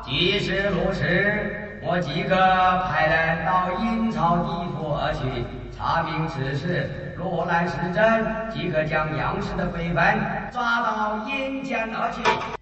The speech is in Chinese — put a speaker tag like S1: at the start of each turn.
S1: 既是如此，我即刻派人到阴曹地府而去，查明此事。若来是真，即可将杨氏的匪本抓到阴间而去。